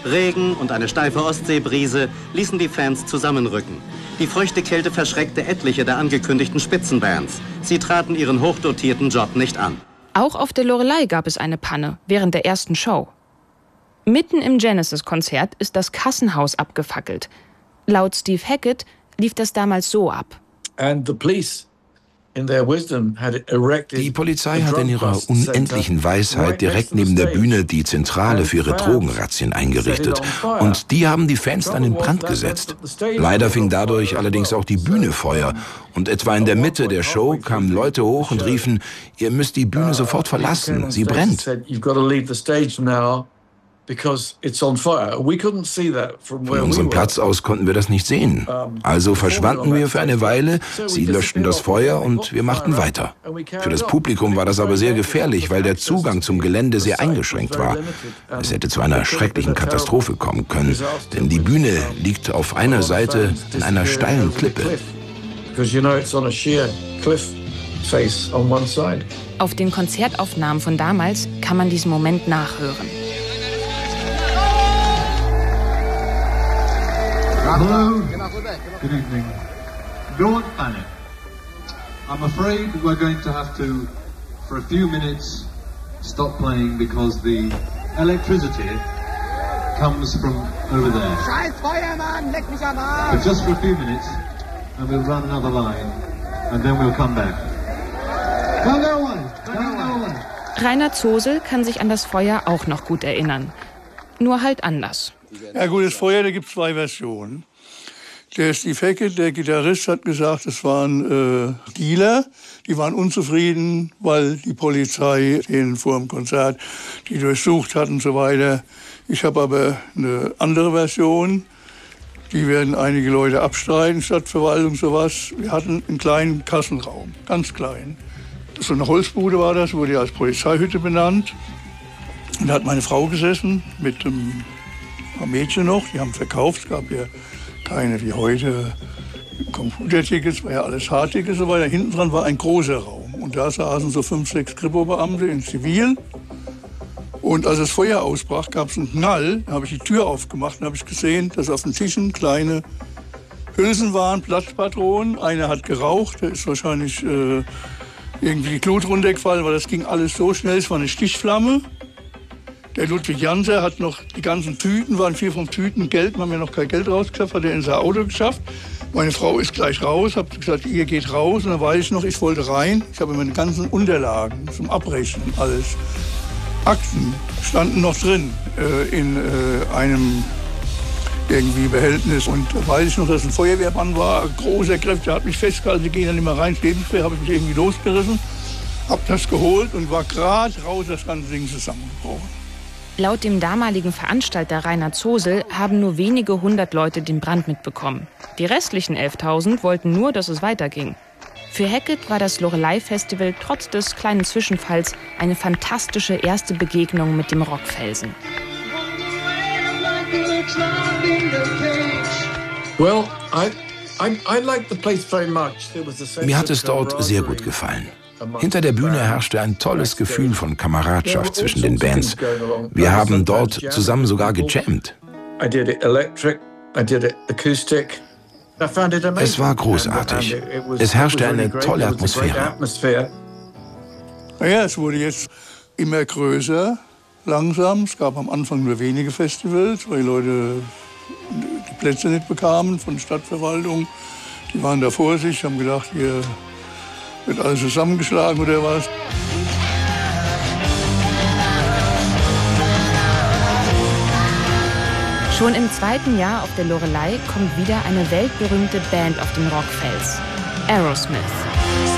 Regen und eine steife Ostseebrise ließen die Fans zusammenrücken. Die feuchte Kälte verschreckte etliche der angekündigten Spitzenbands. Sie traten ihren hochdotierten Job nicht an. Auch auf der Loreley gab es eine Panne während der ersten Show. Mitten im Genesis-Konzert ist das Kassenhaus abgefackelt. Laut Steve Hackett lief das damals so ab. Die Polizei hat in ihrer unendlichen Weisheit direkt neben der Bühne die Zentrale für ihre Drogenrazzien eingerichtet. Und die haben die Fans dann in Brand gesetzt. Leider fing dadurch allerdings auch die Bühne Feuer. Und etwa in der Mitte der Show kamen Leute hoch und riefen, ihr müsst die Bühne sofort verlassen, sie brennt. Von unserem Platz aus konnten wir das nicht sehen. Also verschwanden wir für eine Weile, sie löschten das Feuer und wir machten weiter. Für das Publikum war das aber sehr gefährlich, weil der Zugang zum Gelände sehr eingeschränkt war. Es hätte zu einer schrecklichen Katastrophe kommen können, denn die Bühne liegt auf einer Seite in einer steilen Klippe. Auf den Konzertaufnahmen von damals kann man diesen Moment nachhören. Hello, good evening. Don't panic. I'm afraid we're going to have to, for a few minutes, stop playing because the electricity comes from over there. Scheiß Feuermann, leck mich am Arsch! But just for a few minutes, and we'll run another line, and then we'll come back. Don't go away! Don't go away! Rainer Zosel kann sich an das Feuer auch noch gut erinnern. Nur halt anders. Ja gut, das Feuer, da gibt es 2 Versionen. Der Steve Hackett, der Gitarrist, hat gesagt, es waren Dealer, die waren unzufrieden, weil die Polizei denen vor dem Konzert die durchsucht hat und so weiter. Ich habe aber eine andere Version. Die werden einige Leute abstreiten, Stadtverwaltung, sowas. Wir hatten einen kleinen Kassenraum, ganz klein. So eine Holzbude war das, wurde ja als Polizeihütte benannt. Und da hat meine Frau gesessen mit einem Mädchen noch, die haben verkauft. Es gab ja keine wie heute Computertickets, war ja alles Hardtickets und so weiter. Hinten dran war ein großer Raum. Und da saßen so 5, 6 Kripo-Beamte in Zivil. Und als das Feuer ausbrach, gab es einen Knall. Da habe ich die Tür aufgemacht und habe ich gesehen, dass auf den Tischen kleine Hülsen waren, Platzpatronen. Einer hat geraucht, der ist wahrscheinlich irgendwie die Glut runtergefallen, weil das ging alles so schnell. Es war eine Stichflamme. Der Ludwig Janser hat noch die ganzen Tüten, waren 4 von Tüten Geld, wir haben ja noch kein Geld rausgeschafft, hat er in sein Auto geschafft. Meine Frau ist gleich raus, habe gesagt, ihr geht raus. Und dann weiß ich noch, ich wollte rein. Ich habe meine ganzen Unterlagen zum Abrechnen, alles. Akten standen noch drin in einem irgendwie Behältnis. Und da weiß ich noch, dass ein Feuerwehrmann war, großer Kräfte, der hat mich festgehalten, die gehen dann nicht mehr rein, lebensschwer, habe ich mich irgendwie losgerissen, habe das geholt und war gerade raus, das ganze Ding zusammengebrochen. Laut dem damaligen Veranstalter Rainer Zosel haben nur wenige 100 Leute den Brand mitbekommen. Die restlichen 11.000 wollten nur, dass es weiterging. Für Hackett war das Loreley-Festival trotz des kleinen Zwischenfalls eine fantastische erste Begegnung mit dem Rockfelsen. Mir hat es dort sehr gut gefallen. Hinter der Bühne herrschte ein tolles Gefühl von Kameradschaft zwischen den Bands. Wir haben dort zusammen sogar gejammt. Es war großartig. Es herrschte eine tolle Atmosphäre. Naja, es wurde jetzt immer größer, langsam. Es gab am Anfang nur wenige Festivals, weil die Leute die Plätze nicht bekamen von der Stadtverwaltung. Die waren da vorsichtig, haben gedacht, hier wird alles zusammengeschlagen oder was? Schon im 2. Jahr auf der Loreley kommt wieder eine weltberühmte Band auf den Rockfels. Aerosmith.